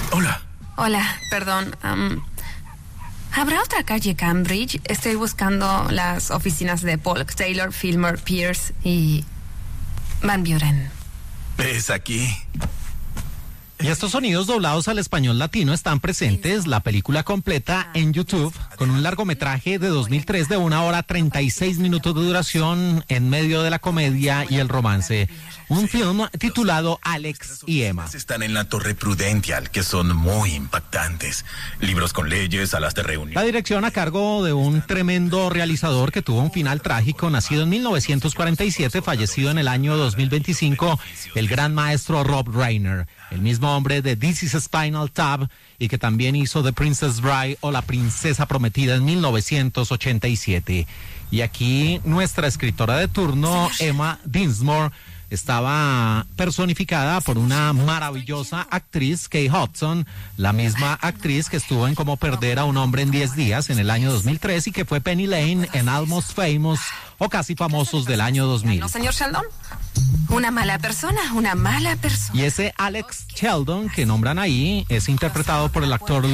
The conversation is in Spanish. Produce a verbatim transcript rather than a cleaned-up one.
hola. Hola, perdón. Um, ¿Habrá otra calle Cambridge? Estoy buscando las oficinas de Polk, Taylor, Fillmore, Pierce y Van Buren. Es aquí. Y estos sonidos doblados al español latino están presentes, la película completa en YouTube, con un largometraje de dos mil tres de una hora treinta y seis minutos de duración en medio de la comedia y el romance. Un film titulado Alex y Emma. Están en la Torre Prudential, que son muy impactantes. Libros con leyes, salas de reunión. La dirección a cargo de un tremendo realizador que tuvo un final trágico, nacido en mil novecientos cuarenta y siete, fallecido en el año dos mil veinticinco, el gran maestro Rob Reiner, el mismo hombre de This is Spinal Tap y que también hizo The Princess Bride o La Princesa Prometida en mil novecientos ochenta y siete. Y aquí nuestra escritora de turno, Emma Dinsmore, estaba personificada por una maravillosa actriz, Kate Hudson, la misma actriz que estuvo en Cómo perder a un hombre en diez días en el año dos mil tres y que fue Penny Lane en Almost Famous o Casi Famosos del año dos mil. ¿No, señor Sheldon? Una mala persona, una mala persona. Y ese Alex Sheldon que nombran ahí es interpretado por el actor